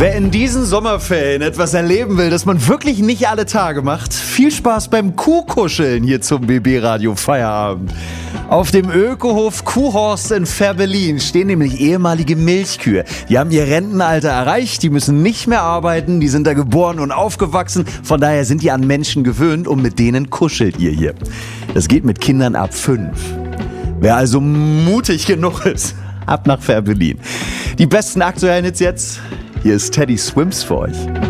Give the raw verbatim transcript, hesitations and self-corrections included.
Wer in diesen Sommerferien etwas erleben will, das man wirklich nicht alle Tage macht, viel Spaß beim Kuhkuscheln hier zum B B-Radio Feierabend. Auf dem Ökohof Kuhhorst in Fehrbellin stehen nämlich ehemalige Milchkühe. Die haben ihr Rentenalter erreicht, die müssen nicht mehr arbeiten, die sind da geboren und aufgewachsen. Von daher sind die an Menschen gewöhnt und mit denen kuschelt ihr hier. Das geht mit Kindern ab fünf. Wer also mutig genug ist, ab nach Fehrbellin. Die besten aktuellen Hits jetzt. Hier ist Teddy Swims für euch.